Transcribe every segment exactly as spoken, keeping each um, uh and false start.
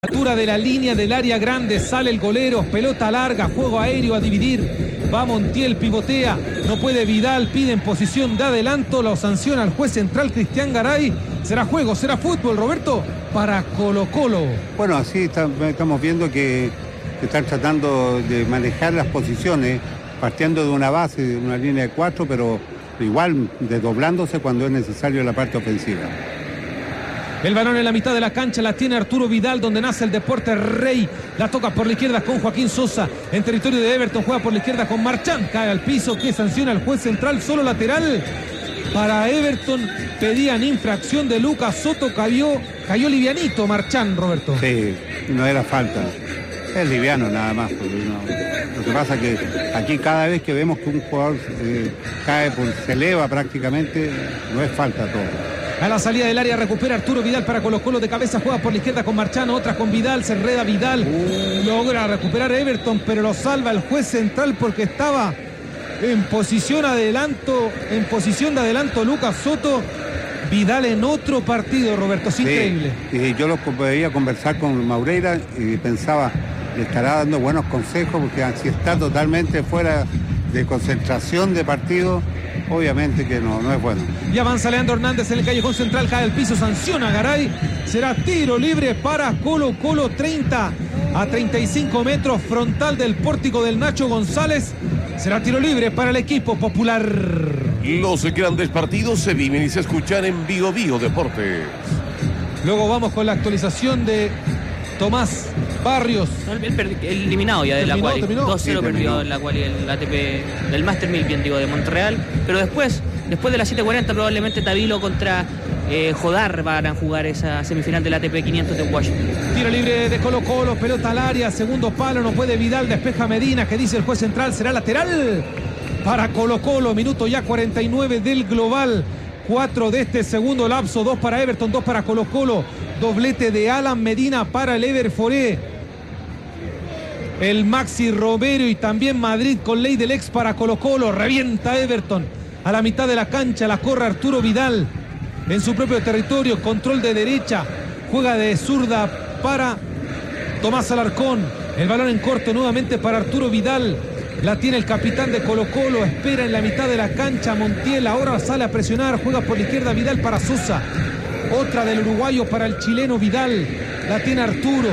Altura de la línea del área grande, sale el golero, pelota larga, juego aéreo a dividir, va Montiel, pivotea, no puede Vidal, pide en posición de adelanto, lo sanciona el juez central Cristian Garay. Será juego, será fútbol, Roberto, para Colo Colo. Bueno, así está, estamos viendo que, que están tratando de manejar las posiciones, partiendo de una base, de una línea de cuatro, pero igual desdoblándose cuando es necesario la parte ofensiva. El balón en la mitad de la cancha la tiene Arturo Vidal, donde nace el deporte rey. La toca por la izquierda con Joaquín Sosa. En territorio de Everton juega por la izquierda con Marchán. Cae al piso, que sanciona el juez central, solo lateral. Para Everton pedían infracción de Lucas Soto. Cayó, cayó livianito Marchán, Roberto. Sí, no era falta. Es liviano nada más. No. Lo que pasa es que aquí cada vez que vemos que un jugador eh, cae, por, se eleva prácticamente, no es falta todo. A la salida del área recupera Arturo Vidal para Colo Colo, de cabeza juega por la izquierda con Marchán, otra con Vidal, se enreda Vidal, uh. logra recuperar Everton, pero lo salva el juez central porque estaba en posición adelanto, en posición de adelanto Lucas Soto. Vidal en otro partido, Roberto, es sí, increíble. Y yo lo podía conversar con Maureira y pensaba, le estará dando buenos consejos porque si está totalmente fuera de concentración de partido, obviamente que no, no es bueno. Y avanza Leandro Hernández en el callejón central, cae al piso, sanciona a Garay. Será tiro libre para Colo Colo, treinta a treinta y cinco metros, frontal del pórtico del Nacho González. Será tiro libre para el equipo popular. Los grandes partidos se viven y se escuchan en Bio Bio Deportes. Luego vamos con la actualización de Tomás Barrios. El, el, el eliminado ya de la quali. dos cero sí, perdió en la quali el A T P del Master mil, bien digo, de Montreal. Pero después, después de las siete cuarenta probablemente Tabilo contra eh, Jodar van a jugar esa semifinal del A T P quinientos de Washington. Tiro libre de Colo Colo, pelota al área, segundo palo, no puede Vidal, despeja Medina, que dice el juez central, será lateral para Colo Colo, minuto ya cuarenta y nueve del global. cuatro de este segundo lapso, dos para Everton, dos para Colo Colo, doblete de Alan Medina para el Ever Foré, el Maxi Romero y también Madrid con ley del ex para Colo Colo. Revienta Everton a la mitad de la cancha, la corre Arturo Vidal en su propio territorio, control de derecha, juega de zurda para Tomás Alarcón, el balón en corto nuevamente para Arturo Vidal. La tiene el capitán de Colo Colo, espera en la mitad de la cancha Montiel, ahora sale a presionar, juega por la izquierda Vidal para Sosa. Otra del uruguayo para el chileno Vidal, la tiene Arturo.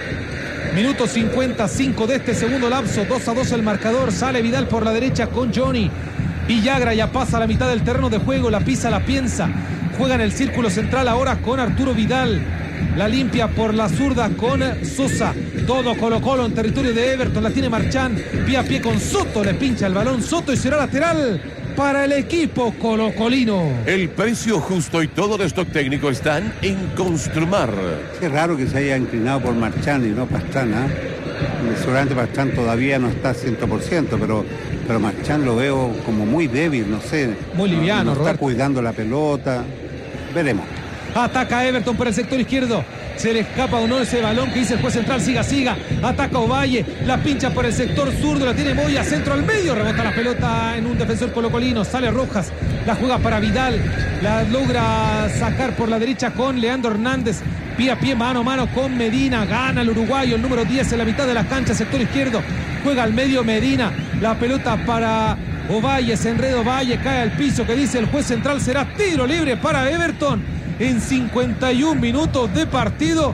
Minuto cincuenta y cinco de este segundo lapso, dos a dos el marcador, sale Vidal por la derecha con Johnny. Villagra ya pasa a la mitad del terreno de juego, la pisa, la piensa. Juega en el círculo central ahora con Arturo Vidal. La limpia por la zurda con Sosa. Todo Colo Colo en territorio de Everton. La tiene Marchán. Pie a pie con Soto. Le pincha el balón Soto y será lateral para el equipo colocolino. El precio justo y todo el stock técnico están en Construmar. Qué raro que se haya inclinado por Marchán y no Pastrana. Seguramente Pastrán todavía no está cien por ciento, pero, pero Marchán lo veo como muy débil, no sé. Muy liviano, no, no está Roberto. cuidando la pelota. Veremos. Ataca Everton por el sector izquierdo. Se le escapa o no ese balón que dice el juez central. Siga, siga. Ataca Ovalle. La pincha por el sector zurdo. La tiene Moya. Centro al medio. Rebota la pelota en un defensor colocolino. Sale Rojas. La juega para Vidal. La logra sacar por la derecha con Leandro Hernández. Pie a pie, mano a mano con Medina. Gana el uruguayo. El número diez en la mitad de la cancha. Sector izquierdo. Juega al medio Medina. La pelota para Ovalle. Se enreda Ovalle. Cae al piso. Que dice el juez central. Será tiro libre para Everton. En cincuenta y un minutos de partido.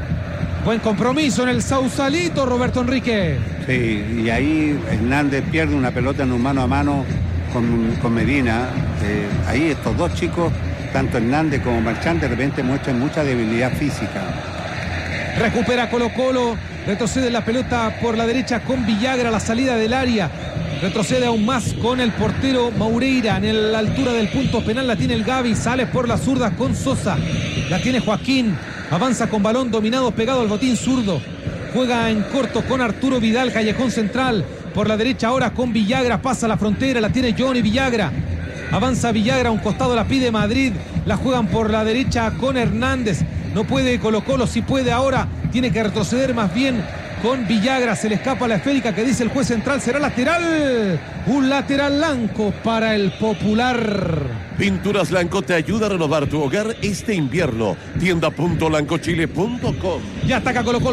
Buen compromiso en el Sausalito, Roberto Enrique. Sí, y ahí Hernández pierde una pelota en un mano a mano con, con Medina. Eh, ahí estos dos chicos, tanto Hernández como Marchán, de repente muestran mucha debilidad física. Recupera Colo Colo, retrocede la pelota por la derecha con Villagra, la salida del área. Retrocede aún más con el portero Maureira. En la altura del punto penal la tiene el Gavi. Sale por la zurda con Sosa. La tiene Joaquín. Avanza con balón dominado, pegado al botín zurdo. Juega en corto con Arturo Vidal, callejón central. Por la derecha ahora con Villagra. Pasa la frontera, la tiene Johnny Villagra. Avanza Villagra, a un costado la pide Madrid. La juegan por la derecha con Hernández. No puede Colo Colo, si puede ahora. Tiene que retroceder más bien con Villagra. Se le escapa la esférica que dice el juez central. Será lateral. Un lateral blanco para el popular. Pinturas Blanco te ayuda a renovar tu hogar este invierno. tienda punto blanco chile punto com. Ya ataca Colo Colo.